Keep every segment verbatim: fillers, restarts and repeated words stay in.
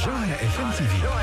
جوهرة اف ام تي في.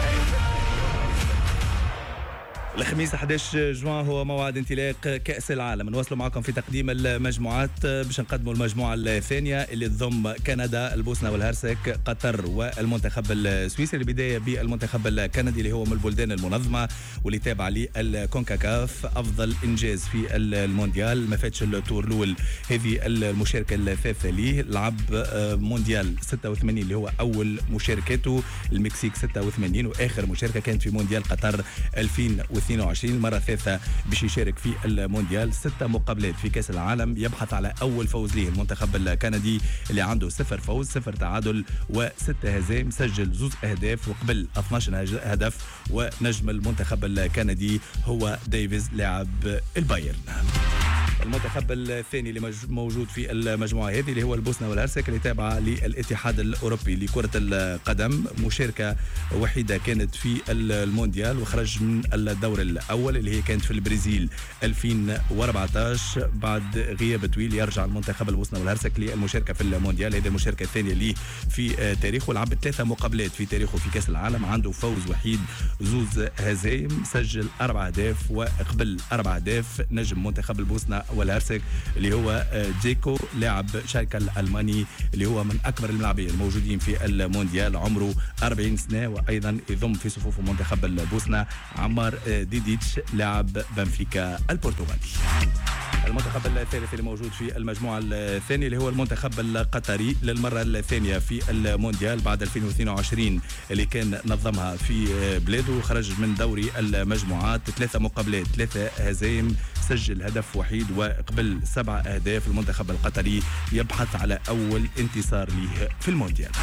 الخميس أحد عشر جوان هو موعد انطلاق كأس العالم. نواصلوا معكم في تقديم المجموعات باش نقدموا المجموعة الثانية اللي تضم كندا، البوسنة والهرسك، قطر والمنتخب السويسري. البداية بالمنتخب الكندي اللي هو من البلدان المنظمة واللي تابع للكونكاكاف. أفضل إنجاز في المونديال، ما فاتش التور الأول، هذه المشاركة الثالثة ليه. لعب مونديال ستة وثمانين اللي هو أول مشاركته، المكسيك ستة وثمانين، وآخر مشاركة كانت في مونديال قطر ألفين واثنين وعشرين، المرة الثالثة باش يشارك في المونديال. ستة مقابلات في كأس العالم، يبحث على أول فوز ليه المنتخب الكندي اللي عنده صفر فوز صفر تعادل وستة هزائم. سجل زوز أهداف وقبل اثني عشر هدف. ونجم المنتخب الكندي هو ديفيز لاعب البايرن. المنتخب الثاني اللي موجود في المجموعة هذه اللي هو البوسنة والهرسك اللي تابعة للاتحاد الأوروبي لكرة القدم. مشاركة وحيدة كانت في المونديال وخرج من الدور الأول اللي هي كانت في البرازيل ألفين وأربعة عشر. بعد غياب طويل يرجع المنتخب البوسنة والهرسك للمشاركة في المونديال. هذه المشاركة الثانية ليه في تاريخه. لعب ثلاثة مقابلات في تاريخه في كأس العالم، عنده فوز وحيد زوز هزائم. سجل أربع أهداف وقبل أربع أهداف. نجم منتخب البوسنة والهرسك اللي هو جيكو لاعب شالكة الألماني اللي هو من أكبر اللاعبين الموجودين في المونديال، عمره أربعين سنة. وأيضا يضم في صفوف منتخب البوسنة عمار ديديتش لاعب بنفيكا البرتغالي. المنتخب الثالث اللي موجود في المجموعة الثانية اللي هو المنتخب القطري للمرة الثانية في المونديال بعد ألفين واثنين وعشرين اللي كان نظمها في بلاده. وخرج من دوري المجموعات، ثلاثة مقابلات ثلاثة هزائم. سجل هدف وحيد وقبل سبع أهداف. المنتخب القطري يبحث على أول انتصار له في المونديال.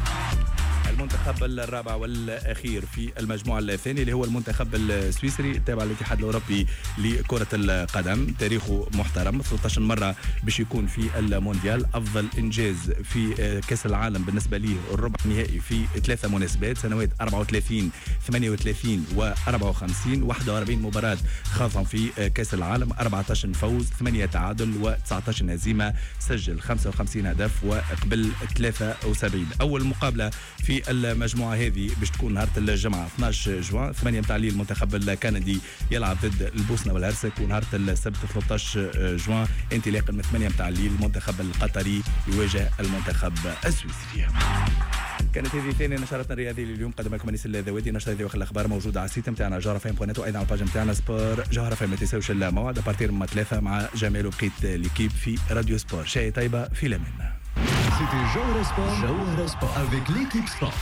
المنتخب الرابع والأخير في المجموعة الثانية اللي هو المنتخب السويسري تابع للاتحاد الأوروبي لكرة القدم. تاريخه محترم، ثلاثة عشر مرة باش يكون في المونديال. أفضل إنجاز في كأس العالم بالنسبة ليه الربع النهائي في ثلاثة مناسبات، سنوات أربعة وثلاثين ثمانية وثلاثين وأربعة وخمسين. واحد وأربعين مباراة خاضها في كأس العالم، أربعة عشر فوز ثمانية تعادل وتسعة عشر هزيمة. سجل خمسة وخمسين هدف وقبل ثلاثة وسبعين. أول مقابلة في المجموعة هذه باش تكون نهار الجمعة اثني عشر جوان، ثمانية متاع الليل المنتخب الكندي يلعب ضد البوسنة والهرسك. ونهار السبت ثلاثة عشر جوان انطلاقا من ثمانية متاع الليل المنتخب القطري يواجه المنتخب السويسري. كانت هذه ثاني نشرتنا الرياضية لليوم. قدم لكم انيس الذوادي. نشرة ذي الاخبار موجودة على السيت نتاعنا جوهرة فام بوينت وايضا على الباج نتاعنا سبور جوهرة فام. ما تنساوش الموعد ابارتير من ثلاثة مع جمال وبقيت ليكيب في راديو سبور. شاي طيبة في لمن. C'était Jauhara Sport, Jauhara Sport avec l'équipe Sport.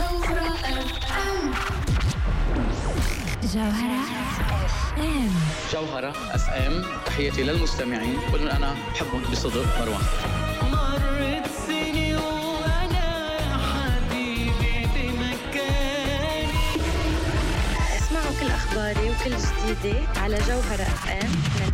جوهرة اف ام. جوهرة اف ام. تحياتي للمستمعين، كل انا بحبهم بصدق. مروان. مرت سنين وانا يا حبيبي بمكاني. اسمعوا كل اخباري وكل جديدي على جوهرة اف ام من